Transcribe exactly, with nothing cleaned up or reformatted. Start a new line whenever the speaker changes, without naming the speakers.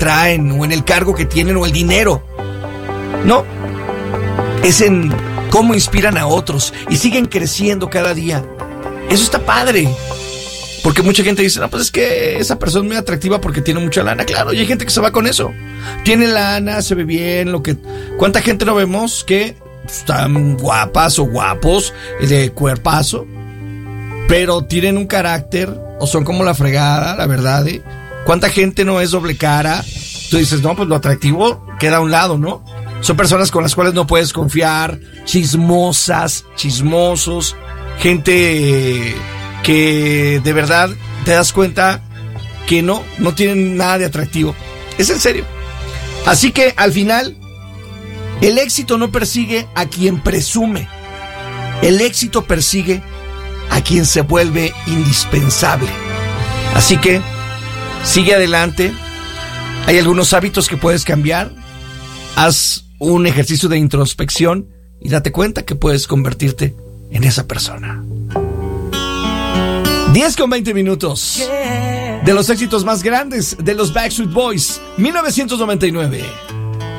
traen, o en el cargo que tienen, o el dinero. No, es en cómo inspiran a otros y siguen creciendo cada día. Eso está padre. Porque mucha gente dice, no, pues es que esa persona es muy atractiva porque tiene mucha lana. Claro, y hay gente que se va con eso. Tiene lana, se ve bien, lo que... ¿Cuánta gente no vemos que están guapas o guapos, de cuerpazo, pero tienen un carácter o son como la fregada, la verdad, ¿eh? ¿Cuánta gente no es doble cara? Tú dices, no, pues lo atractivo queda a un lado, ¿no? Son personas con las cuales no puedes confiar, chismosas, chismosos, gente que de verdad te das cuenta que no, no tienen nada de atractivo. Es en serio. Así que al final, el éxito no persigue a quien presume. El éxito persigue a quien se vuelve indispensable. Así que sigue adelante. Hay algunos hábitos que puedes cambiar. Haz un ejercicio de introspección y date cuenta que puedes convertirte en esa persona. diez con veinte minutos de los éxitos más grandes de los Backstreet Boys, mil novecientos noventa y nueve.